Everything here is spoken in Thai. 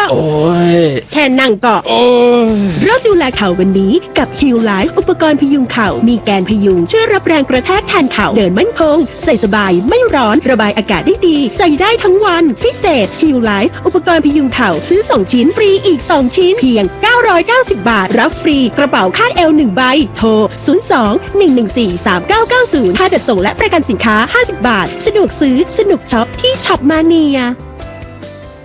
โอ้ยแค่นั่งก็โอ้ยเริ่มดูแลเข่าวันนี้กับ Heal Life อุปกรณ์พยุงเข่ามีแกนพยุงช่วยรับแรงกระแทกแทนเข่าเดินมั่นคงใส่สบายไม่ร้อนระบายอากาศได้ดีใส่ได้ทั้งวันพิเศษ Heal Life อุปกรณ์พยุงเข่าซื้อ2ชิ้นฟรีอีก2ชิ้นเพียง990 บาทรับฟรีกระเป๋าคาดเอว1ใบโทร02-114-3990ค่าจัดส่งและประกันสินค้า50 บาทสะดวกซื้อสนุกช็อปที่ช็อปมาเนีย